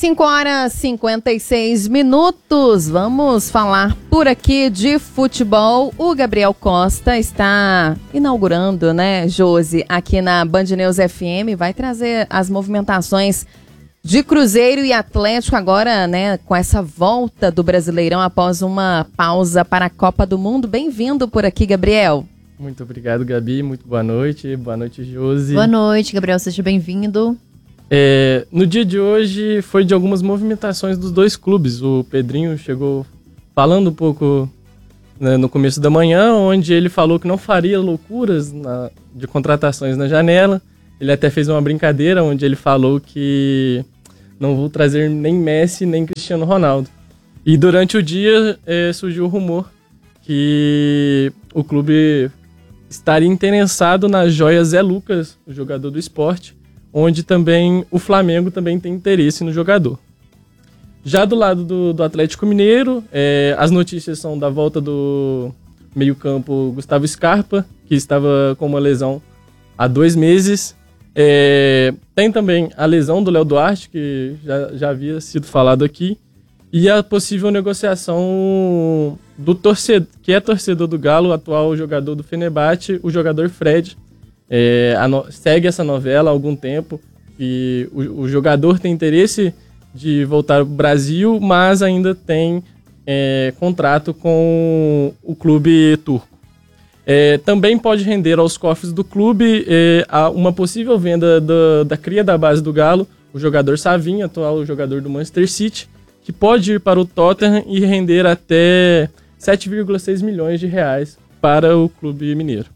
5h56. Vamos falar por aqui de futebol. O Gabriel Costa está inaugurando, né, Josi, aqui na Band News FM. Vai trazer as movimentações de Cruzeiro e Atlético agora, né, com essa volta do Brasileirão após uma pausa para a Copa do Mundo. Bem-vindo por aqui, Gabriel. Muito obrigado, Gabi. Muito boa noite. Boa noite, Josi. Boa noite, Gabriel. Seja bem-vindo. No dia de hoje foi de algumas movimentações dos dois clubes. O Pedrinho chegou falando um pouco, né, no começo da manhã, onde ele falou que não faria loucuras de contratações na janela. Ele até fez uma brincadeira onde ele falou que não vou trazer nem Messi nem Cristiano Ronaldo. E durante o dia surgiu o rumor que o clube estaria interessado na joia Zé Lucas, o jogador do Sport, onde também o Flamengo também tem interesse no jogador. Já do lado do Atlético Mineiro, as notícias são da volta do meio-campo Gustavo Scarpa, que estava com uma lesão há 2 meses. Tem também a lesão do Léo Duarte, que já havia sido falado aqui, e a possível negociação do torcedor, que é torcedor do Galo, o atual jogador do Fenerbahçe, o jogador Fred. Segue essa novela há algum tempo e o jogador tem interesse de voltar ao Brasil, mas ainda tem contrato com o clube turco. Também pode render aos cofres do clube uma possível venda da cria da base do Galo, o jogador Savinho, atual jogador do Manchester City, que pode ir para o Tottenham e render até 7,6 milhões de reais para o clube mineiro.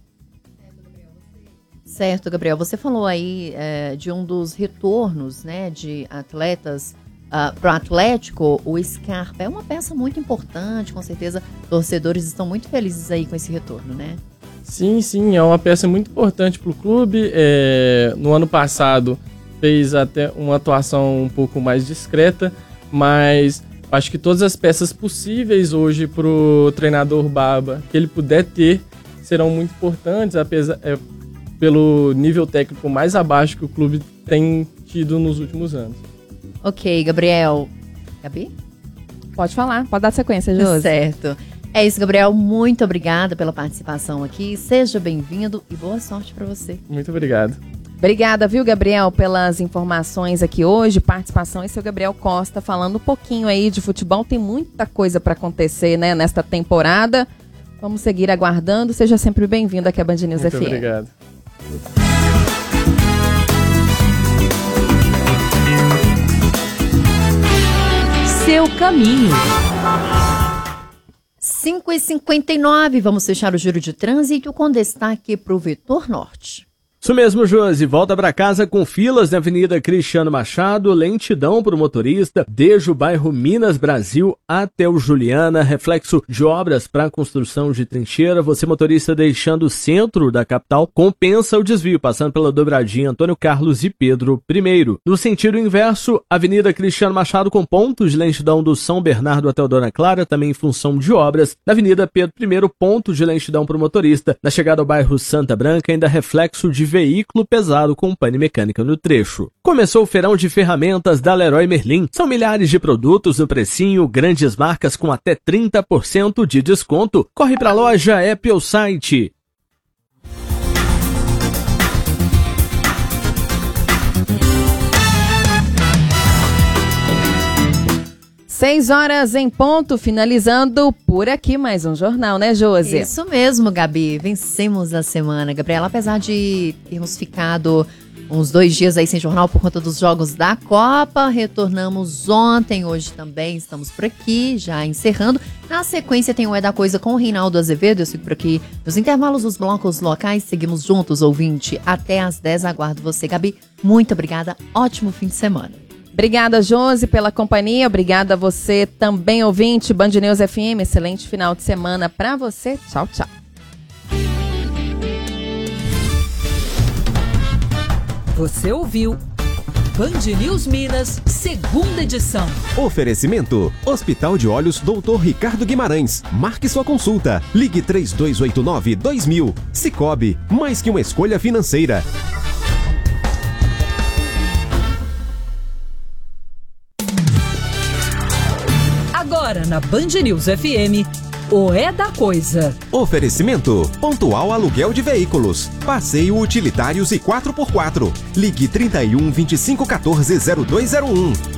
Certo, Gabriel. Você falou aí de um dos retornos, né, de atletas para o Atlético, o Scarpa. É uma peça muito importante, com certeza. Torcedores estão muito felizes aí com esse retorno, né? Sim, é uma peça muito importante para o clube. No ano passado fez até uma atuação um pouco mais discreta, mas acho que todas as peças possíveis hoje para o treinador Baba, que ele puder ter, serão muito importantes, apesar pelo nível técnico mais abaixo que o clube tem tido nos últimos anos. Ok, Gabriel. Gabi? Pode falar, pode dar sequência, Josi. Certo. É isso, Gabriel. Muito obrigada pela participação aqui. Seja bem-vindo e boa sorte para você. Muito obrigado. Obrigada, viu, Gabriel, pelas informações aqui hoje. Participação, esse é o Gabriel Costa falando um pouquinho aí de futebol. Tem muita coisa para acontecer, né, nesta temporada. Vamos seguir aguardando. Seja sempre bem-vindo aqui à Band News FM. Muito obrigado. Seu caminho. 5h59, vamos fechar o giro de trânsito com destaque para o Vetor Norte. Isso mesmo, Josi. Volta para casa com filas na Avenida Cristiano Machado, lentidão para o motorista, desde o bairro Minas Brasil até o Juliana, reflexo de obras para a construção de trincheira. Você, motorista, deixando o centro da capital, compensa o desvio, passando pela dobradinha Antônio Carlos e Pedro I. No sentido inverso, Avenida Cristiano Machado com pontos de lentidão do São Bernardo até o Dona Clara, também em função de obras. Na Avenida Pedro I, ponto de lentidão para o motorista. Na chegada ao bairro Santa Branca, ainda reflexo de veículo pesado com pane mecânica no trecho. Começou o feirão de ferramentas da Leroy Merlin. São milhares de produtos no precinho, grandes marcas com até 30% de desconto. Corre pra loja, app ou site. 6h em ponto, finalizando por aqui mais um jornal, né, Josi? Isso mesmo, Gabi. Vencemos a semana. Gabriela, apesar de termos ficado uns 2 dias aí sem jornal por conta dos jogos da Copa, retornamos ontem, hoje também estamos por aqui, já encerrando. Na sequência tem o É da Coisa com o Reinaldo Azevedo, eu sigo por aqui nos intervalos dos blocos locais, seguimos juntos, ouvinte, até às 10, aguardo você, Gabi. Muito obrigada, ótimo fim de semana. Obrigada, Josi, pela companhia. Obrigada a você também, ouvinte. Band News FM, excelente final de semana para você. Tchau, tchau. Você ouviu Band News Minas, segunda edição. Oferecimento: Hospital de Olhos Dr. Ricardo Guimarães. Marque sua consulta. Ligue 3289-2000. Sicoob, mais que uma escolha financeira. Agora na Band News FM, o É da Coisa. Oferecimento: Pontual Aluguel de Veículos, Passeio Utilitários e 4x4. Ligue 31 25 14 0201.